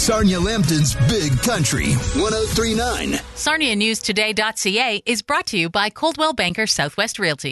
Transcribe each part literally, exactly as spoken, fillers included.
Sarnia Lambton's Big Country, one oh three point nine. Sarnia News Today dot C A is brought to you by Coldwell Banker Southwest Realty.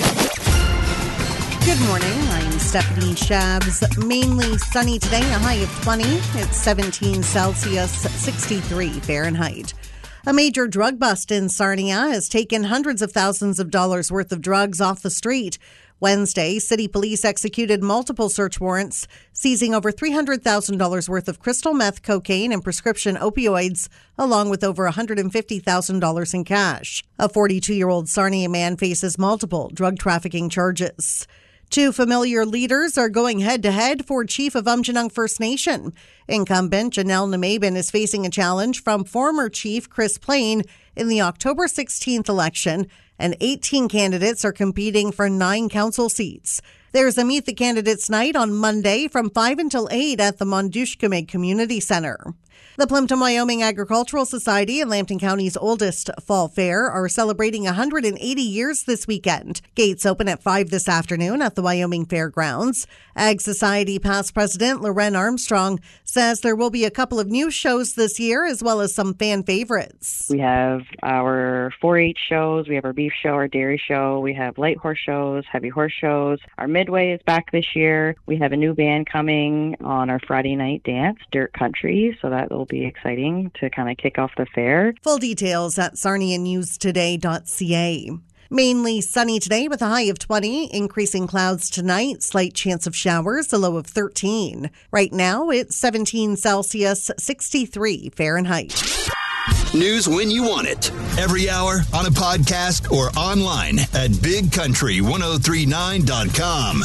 Good morning. I'm Stephanie Shabs. Mainly sunny today, a high of twenty. It's seventeen Celsius, sixty-three Fahrenheit. A major drug bust in Sarnia has taken hundreds of thousands of dollars worth of drugs off the street. Wednesday, city police executed multiple search warrants, seizing over three hundred thousand dollars worth of crystal meth, cocaine, and prescription opioids, along with over one hundred fifty thousand dollars in cash. A forty-two-year-old Sarnia man faces multiple drug trafficking charges. Two familiar leaders are going head-to-head for Chief of Aamjiwnaang First Nation. Incumbent Janelle Namaben is facing a challenge from former Chief Chris Plain in the October sixteenth election, and eighteen candidates are competing for nine council seats. There's a Meet the Candidates night on Monday from five until eight at the Mondushkamig Community Center. The Plimpton, Wyoming Agricultural Society and Lambton County's oldest fall fair are celebrating one hundred eighty years this weekend. Gates open at five this afternoon at the Wyoming Fairgrounds. Ag Society past president Loren Armstrong says there will be a couple of new shows this year as well as some fan favorites. We have our four H shows, we have our beef show, our dairy show, we have light horse shows, heavy horse shows. Our midway is back this year. We have a new band coming on our Friday night dance, Dirt Country, so that will be exciting to kind of kick off the fair. Full details at Sarnia News Today dot C A. Mainly sunny today with a high of twenty, increasing clouds tonight, slight chance of showers, a low of thirteen. Right now, it's seventeen Celsius, sixty-three Fahrenheit. News when you want it. Every hour on a podcast or online at big country one oh three nine dot com.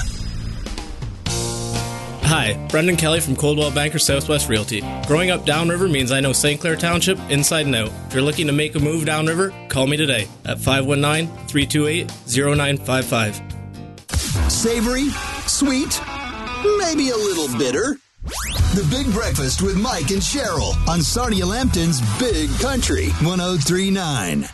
Hi, Brendan Kelly from Coldwell Banker Southwest Realty. Growing up downriver means I know Saint Clair Township inside and out. If you're looking to make a move downriver, call me today at five one nine, three two eight, zero nine five five. Savory, sweet, maybe a little bitter. The Big Breakfast with Mike and Cheryl on Sarnia Lambton's Big Country one oh three point nine.